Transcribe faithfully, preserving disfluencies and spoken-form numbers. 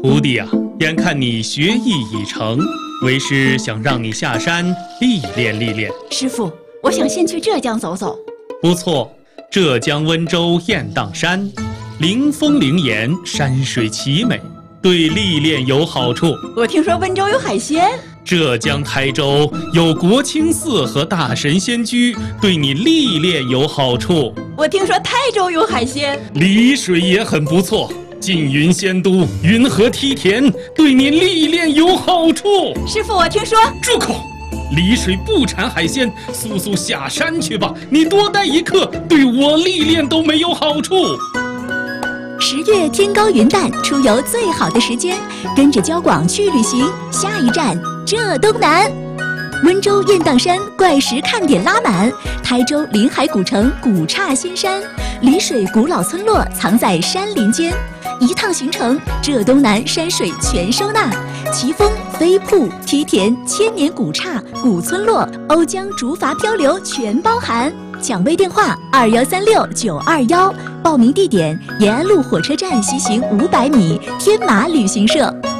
徒弟啊，眼看你学艺已成，为师想让你下山历练历练。 师傅，我想先去浙江走走。 不错，浙江温州雁荡山，灵峰灵岩，山水奇美，对历练有好处。 我听说温州有海鲜。 浙江台州有国清寺和大神仙居，对你历练有好处。 我听说泰州有海鲜。 丽水也很不错，缙云仙都，云河梯田，对你历练有好处。 师傅，我听说…… 住口！丽水不产海鲜，速速下山去吧！你多待一刻，对我历练都没有好处。 十月天高云淡，出游最好的时间，跟着交广去旅行。下一站浙东南，温州雁荡山怪石看点拉满，台州临海古城古刹仙山，丽水古老村落藏在山林间。一趟行程，浙东南山水全收纳，奇峰、飞瀑、梯田、千年古刹、古村落、瓯江竹筏漂流全包含。抢位电话二幺三六九二幺，报名地点延安路火车站西行五百米，天马旅行社。